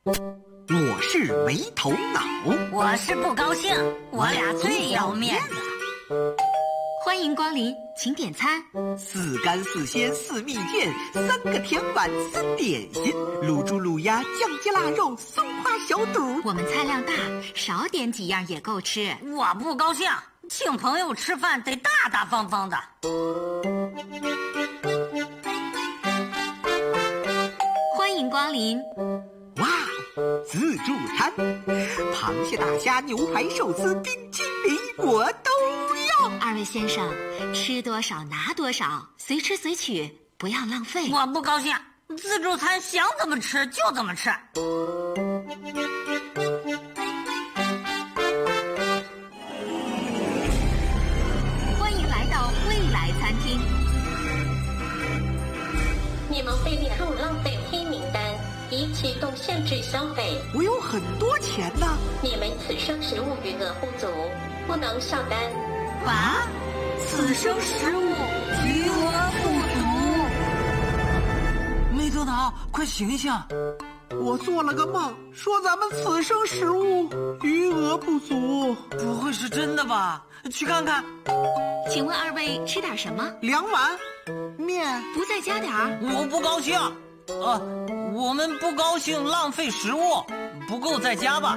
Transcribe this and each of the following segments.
我是没头脑， 我是不高兴，我俩最要面子。 欢迎光临，请点餐。 4干4鲜4蜜饯，3个甜碗3点心，卤猪卤鸭酱鸡腊肉松花小肚。 我们菜量大，少点几样也够吃。 我不高兴，请朋友吃饭得大大方方的。 欢迎光临。 哇，自助餐，螃蟹、大虾、牛排、寿司、冰淇淋，我都要。 二位先生，吃多少拿多少，随吃随取，不要浪费。 我不高兴，自助餐想怎么吃就怎么吃。 欢迎来到未来餐厅。 你们被列入浪费黑名单，已启动限制消费。 我有很多钱呢。 你们此生食物余额不足，不能上单。 啊？此生食物余额不足。 没头脑，快醒一醒！ 我做了个梦，说咱们此生食物余额不足。 不会是真的吧？去看看。 请问二位吃点什么 ？2碗面。 不再加点儿？ 我不高兴。我们不高兴浪费食物，不够再加吧。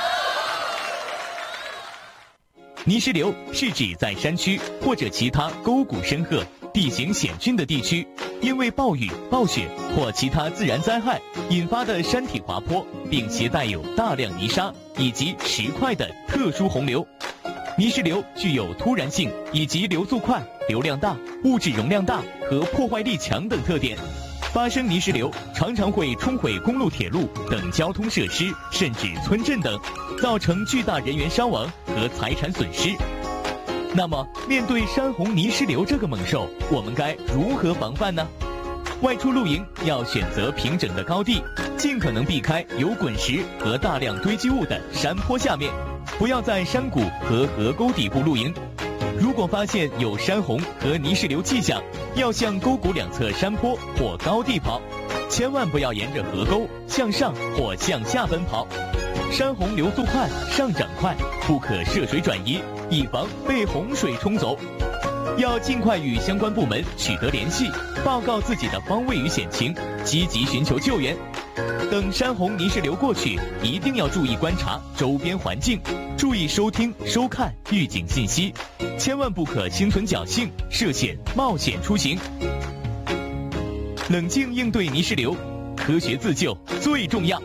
泥石流是指在山区或者其他沟谷深壑、地形险峻的地区，因为暴雨、暴雪或其他自然灾害引发的山体滑坡，并携带有大量泥沙以及石块的特殊洪流。泥石流具有突然性以及流速快、流量大、物质容量大和破坏力强等特点。发生泥石流常常会冲毁公路、铁路等交通设施，甚至村镇等，造成巨大人员伤亡和财产损失。那么，面对山洪泥石流这个猛兽，我们该如何防范呢？外出露营要选择平整的高地，尽可能避开有滚石和大量堆积物的山坡下面，不要在山谷和河沟底部露营。如果发现有山洪和泥石流迹象，要向沟谷两侧山坡或高地跑，千万不要沿着河沟向上或向下奔跑。山洪流速快，上涨快，不可涉水转移，以防被洪水冲走。要尽快与相关部门取得联系，报告自己的方位与险情，积极寻求救援。等山洪泥石流过去，一定要注意观察周边环境，注意收听、收看预警信息，千万不可心存侥幸，涉险冒险出行。冷静应对泥石流，科学自救最重要。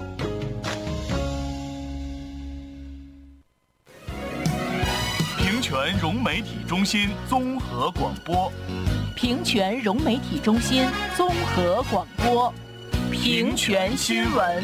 平泉融媒体中心综合广播。 平泉融媒体中心综合广播。平泉新闻。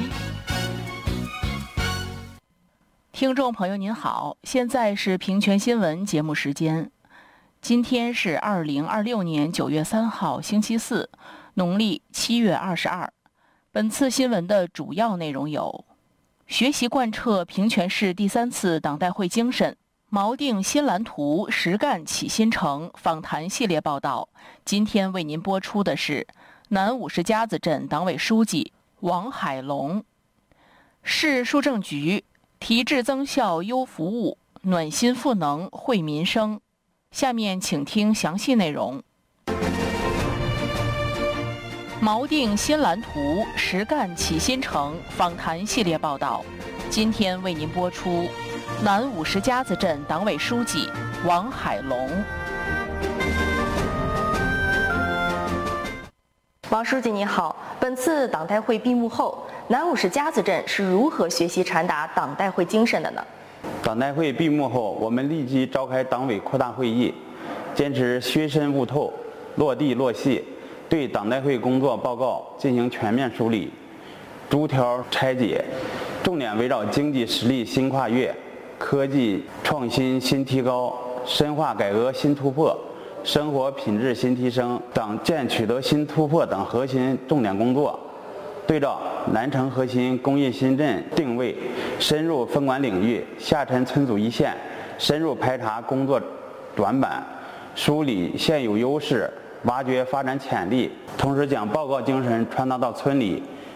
听众朋友您好，现在是平泉新闻节目时间。今天是2026年9月3号星期四，农历7月22。本次新闻的主要内容有：学习贯彻平泉市第3次党代会精神，锚定新蓝图，实干启新城访谈系列报道。今天为您播出的是南50家子镇党委书记王海龙。市书政局提质增效优服务，暖心赋能惠民生。下面请听详细内容。锚定新蓝图，实干启新城访谈系列报道。今天为您播出南50家子镇党委书记王海龙。 王书记你好，本次党代会闭幕后，南50家子镇是如何学习传达党代会精神的呢？ 党代会闭幕后，我们立即召开党委扩大会议，坚持削深悟透、落地落细，对党代会工作报告进行全面梳理、逐条拆解，重点围绕经济实力新跨越、科技创新新提高、深化改革新突破、生活品质新提升、党建取得新突破等核心重点工作，对照南城核心工业新镇定位，深入分管领域，下沉村组一线，深入排查工作短板，梳理现有优势，挖掘发展潜力，同时将报告精神传达到村里，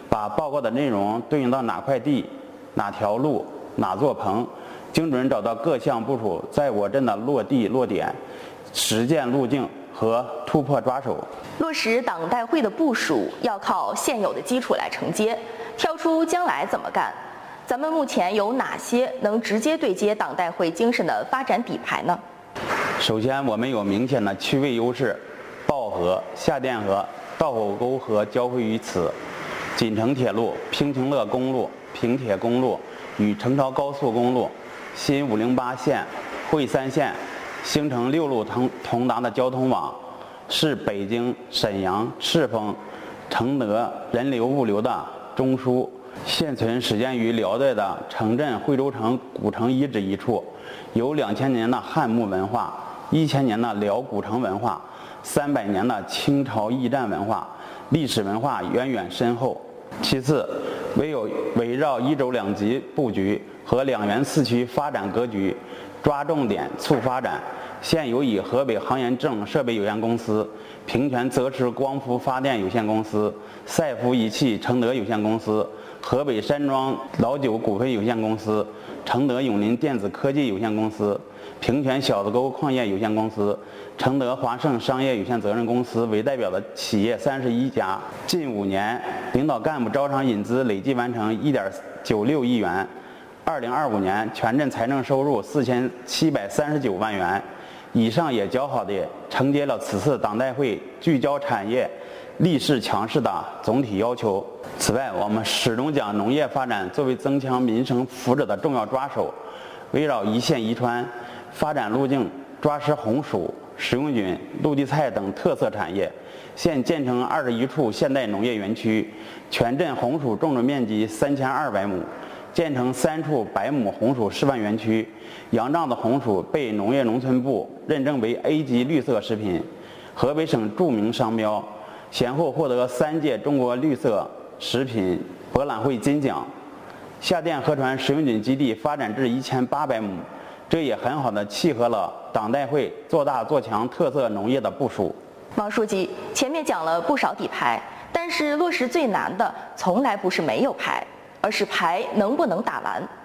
把报告的内容对应到哪块地、哪条路、哪座棚，精准找到各项部署在我镇的落地落点、实践路径和突破抓手。 落实党代会的部署要靠现有的基础来承接，挑出将来怎么干。咱们目前有哪些能直接对接党代会精神的发展底牌呢？ 首先，我们有明显的区位优势，抱河、下甸河、道口沟河交汇于此，锦城铁路、平清乐公路、平铁公路与成朝高速公路、新508线、惠三线形成6路通达的交通网，是北京、沈阳、赤峰、承德人流物流的中枢。现存始建于辽代的城镇惠州城古城遗址一处，有2000年的汉墓文化、1000年的辽古城文化、300年的清朝驿站文化，历史文化源远深厚。其次，围绕一轴两级布局和2元4区发展格局，抓重点促发展。现有以河北航研正设备有限公司、平泉泽池光伏发电有限公司、赛福仪器承德有限公司、河北山庄老酒股份有限公司、承德永林电子科技有限公司、平泉小子沟矿业有限公司、承德华盛商业有限责任公司为代表的企业31家。近5年，领导干部招商引资累计完成1.96亿元。2025年全镇财政收入4739万元。以上也较好地承接了此次党代会聚焦产业、立势强势的总体要求。此外，我们始终将农业发展作为增强民生福祉的重要抓手，围绕一线一川发展路径，抓实红薯、食用菌、陆地菜等特色产业。现建成21处现代农业园区，全镇红薯种植面积3200亩。建成3处100亩红薯示范园区，杨瘴子红薯被农业农村部认证为 A 级绿色食品，河北省著名商标，先后获得3届中国绿色食品博览会金奖。下甸河川食用菌基地发展至1800亩，这也很好地契合了党代会做大做强特色农业的部署。 王书记，前面讲了不少底牌，但是落实最难的从来不是没有牌，而是牌能不能打完。